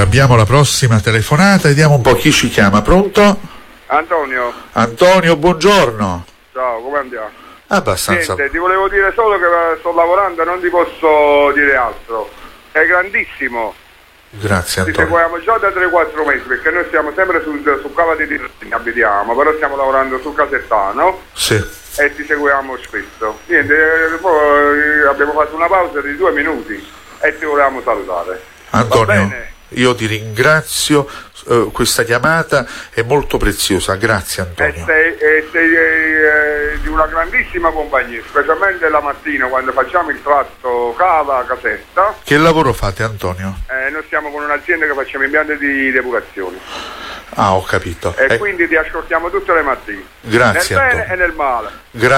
abbiamo la prossima telefonata, vediamo un po' chi ci chiama. Pronto? Antonio. Antonio, buongiorno. Ciao, come andiamo? Abbastanza. Niente, ti volevo dire solo che sto lavorando e non ti posso dire altro. È grandissimo. Grazie Ti Antonio. seguiamo già da 3-4 mesi, perché noi stiamo sempre su Cava di Tirrenia, abitiamo, però stiamo lavorando su Casertano. Sì. E ti seguiamo spesso. Niente, poi abbiamo fatto una pausa di 2 minuti e ti volevamo salutare. Antonio, Va bene? io ti ringrazio, questa chiamata è molto preziosa, grazie Antonio. Sei di una grandissima compagnia, specialmente la mattina quando facciamo il tratto Cava-Caserta. Che lavoro fate Antonio? Noi stiamo con un'azienda che facciamo impianti di depurazione. Ah, ho capito. E quindi ti ascoltiamo tutte le mattine. Grazie nel bene Antonio. e nel male.